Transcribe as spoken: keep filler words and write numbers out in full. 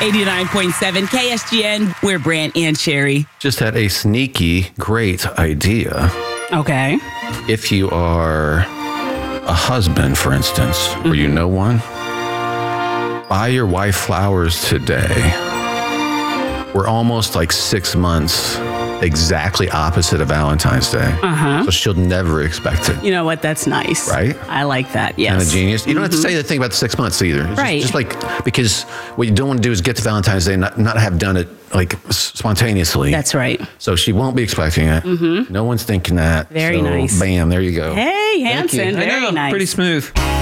eighty-nine point seven K S G N. We're Brant and Sherry. Just had a sneaky, great idea. Okay. If you are a husband, for instance, mm-hmm. or you know one, buy your wife flowers today. We're almost like six months exactly opposite of Valentine's Day. Uh-huh. So she'll never expect it. You know what? That's nice. Right? I like that. Yes. Kind of genius. You don't mm-hmm. have to say the thing about the six months either. It's right. Just, just like, because what you don't want to do is get to Valentine's Day and not, not have done it like spontaneously. That's right. So she won't be expecting it. Mm-hmm. No one's thinking that. Very so, nice. Bam, there you go. Hey, Hanson. Very nice. Pretty smooth.